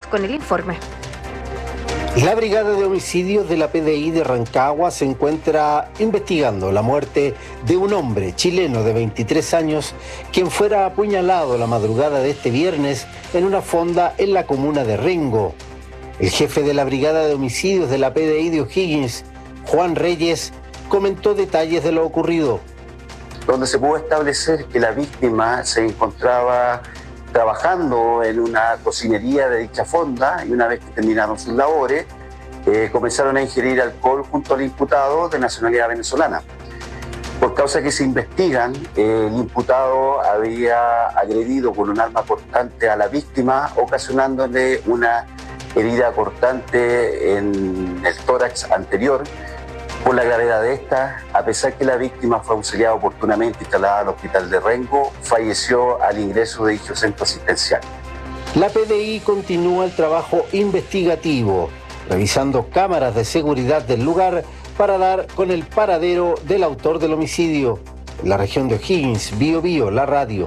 con el informe. La Brigada de Homicidios de la PDI de Rancagua se encuentra investigando la muerte de un hombre chileno de 23 años, quien fuera apuñalado la madrugada de este viernes en una fonda en la comuna de Rengo. El jefe de la Brigada de Homicidios de la PDI de O'Higgins, Juan Reyes, comentó detalles de lo ocurrido. Donde se pudo establecer que la víctima se encontraba trabajando en una cocinería de dicha fonda y una vez que terminaron sus labores, comenzaron a ingerir alcohol junto al imputado de nacionalidad venezolana. Por causa que se investigan, el imputado había agredido con un arma cortante a la víctima, ocasionándole una herida cortante en el tórax anterior. Por la gravedad de esta, a pesar que la víctima fue auxiliada oportunamente y trasladada al hospital de Rengo, falleció al ingreso de dicho centro asistencial. La PDI continúa el trabajo investigativo, revisando cámaras de seguridad del lugar para dar con el paradero del autor del homicidio. En la región de O'Higgins, Bío Bío, la radio.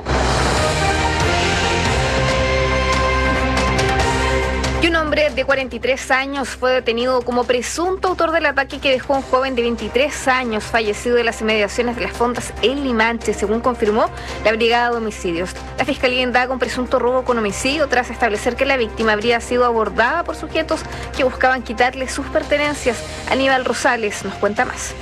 Y un hombre de 43 años fue detenido como presunto autor del ataque que dejó a un joven de 23 años fallecido en las inmediaciones de las fondas en Limache, según confirmó la Brigada de Homicidios. La Fiscalía indaga un presunto robo con homicidio tras establecer que la víctima habría sido abordada por sujetos que buscaban quitarle sus pertenencias. Aníbal Rosales nos cuenta más.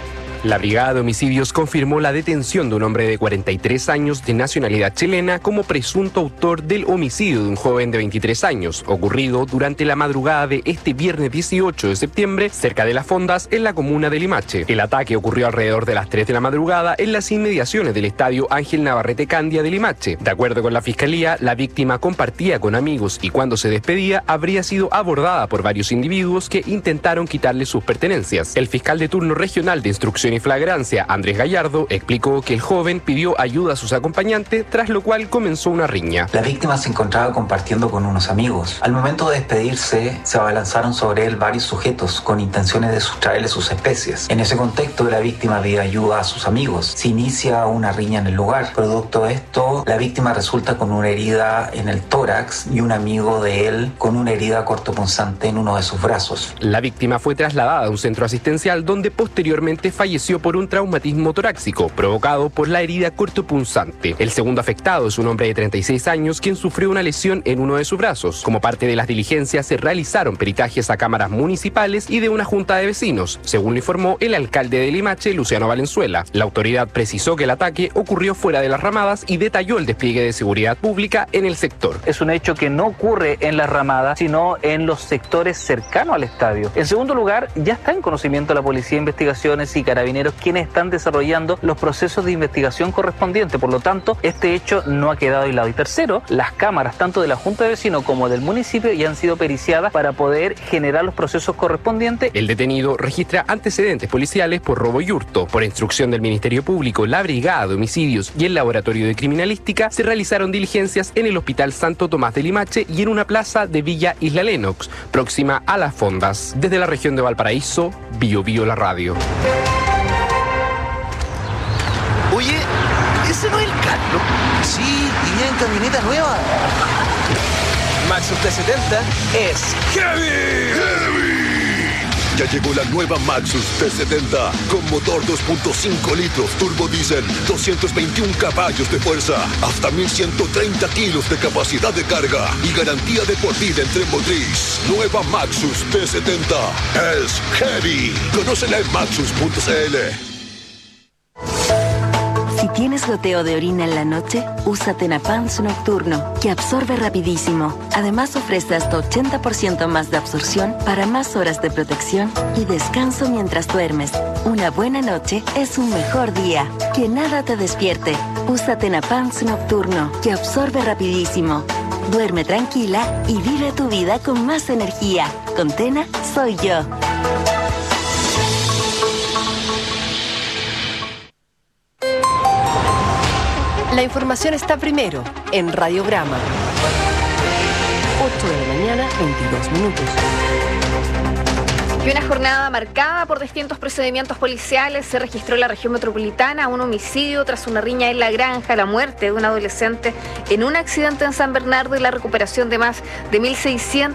La Brigada de Homicidios confirmó la detención de un hombre de 43 años de nacionalidad chilena como presunto autor del homicidio de un joven de 23 años, ocurrido durante la madrugada de este viernes 18 de septiembre, cerca de las fondas en la comuna de Limache. El ataque ocurrió alrededor de las 3 de la madrugada en las inmediaciones del estadio Ángel Navarrete Candia de Limache. De acuerdo con la Fiscalía, la víctima compartía con amigos y cuando se despedía habría sido abordada por varios individuos que intentaron quitarle sus pertenencias. El fiscal de turno regional de instrucción y flagrancia, Andrés Gallardo, explicó que el joven pidió ayuda a sus acompañantes, tras lo cual comenzó una riña. La víctima se encontraba compartiendo con unos amigos. Al momento de despedirse, se abalanzaron sobre él varios sujetos con intenciones de sustraerle sus especies. En ese contexto, la víctima pide ayuda a sus amigos. Se inicia una riña en el lugar. Producto de esto, la víctima resulta con una herida en el tórax y un amigo de él con una herida cortopunzante en uno de sus brazos. La víctima fue trasladada a un centro asistencial donde posteriormente falleció por un traumatismo torácico provocado por la herida cortopunzante. El segundo afectado es un hombre de 36 años quien sufrió una lesión en uno de sus brazos. Como parte de las diligencias se realizaron peritajes a cámaras municipales y de una junta de vecinos, según lo informó el alcalde de Limache, Luciano Valenzuela. La autoridad precisó que el ataque ocurrió fuera de las ramadas y detalló el despliegue de seguridad pública en el sector. Es un hecho que no ocurre en las ramadas, sino en los sectores cercanos al estadio. En segundo lugar, ya está en conocimiento la Policía de Investigaciones y Carabineros, quienes están desarrollando los procesos de investigación correspondientes. Por lo tanto, este hecho no ha quedado aislado. Y tercero, las cámaras tanto de la Junta de Vecinos como del municipio ya han sido periciadas para poder generar los procesos correspondientes. El detenido registra antecedentes policiales por robo y hurto. Por instrucción del Ministerio Público, la Brigada de Homicidios y el Laboratorio de Criminalística se realizaron diligencias en el Hospital Santo Tomás de Limache y en una plaza de Villa Isla Lennox, próxima a las fondas. Desde la región de Valparaíso, Bío Bío, la radio. Oye, ¿ese no es el Carlos? Sí, y viene en camioneta nueva. Maxus T70 es Heavy. Ya llegó la nueva Maxus T70 con motor 2.5 litros turbo diésel, 221 caballos de fuerza, hasta 1130 kilos de capacidad de carga y garantía de por vida en tren motriz. Nueva Maxus T70 es Heavy. Conócela en maxus.cl. Si tienes goteo de orina en la noche, usa Tenapans Nocturno, que absorbe rapidísimo. Además ofrece hasta 80% más de absorción para más horas de protección y descanso mientras duermes. Una buena noche es un mejor día. Que nada te despierte. Usa Tenapans Nocturno, que absorbe rapidísimo. Duerme tranquila y vive tu vida con más energía. Con Tena, soy yo. La información está primero en Radio Brahma. 8 de la mañana, 22 minutos. Y una jornada marcada por distintos procedimientos policiales. Se registró en la región metropolitana un homicidio tras una riña en La Granja, la muerte de un adolescente en un accidente en San Bernardo y la recuperación de más de 1.600